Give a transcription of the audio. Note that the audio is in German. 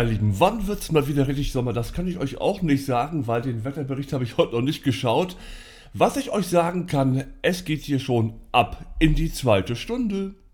Lieben, wann wird's mal wieder richtig Sommer? Das kann ich euch auch nicht sagen, weil den Wetterbericht habe ich heute noch nicht geschaut. Was ich euch sagen kann, es geht hier schon ab in die zweite Stunde.